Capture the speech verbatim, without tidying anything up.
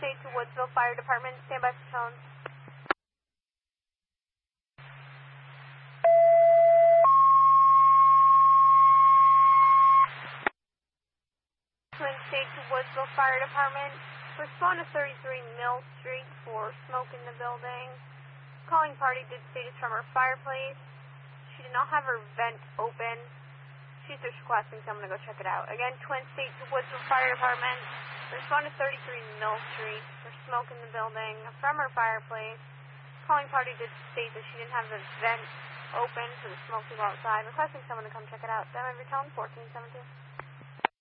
State to Woodsville Fire Department. Stand by for tone. Twin State to Woodsville Fire Department. Respond to thirty-three Mill Street for smoke in the building. Calling party did state it's from her fireplace. She did not have her vent open. She's just requesting someone to go check it out. Again, Twin State to Woodsville Fire Department. Respond to thirty-three Mill Street for smoke in the building from her fireplace. Calling party did state that she didn't have the vent open for the smoke to go outside. Requesting someone to come check it out. Stand by for tone fourteen seventeen.